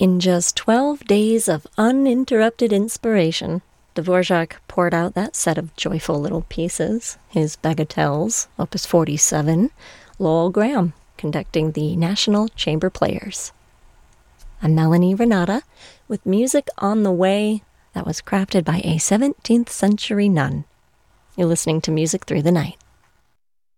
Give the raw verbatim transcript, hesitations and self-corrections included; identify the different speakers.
Speaker 1: In just twelve days of uninterrupted inspiration, Dvorak poured out that set of joyful little pieces, his Bagatelles, Opus forty-seven, Lowell Graham conducting the National Chamber Players. I'm Melanie Renata with music on the way that was crafted by a seventeenth century nun. You're listening to Music Through the Night.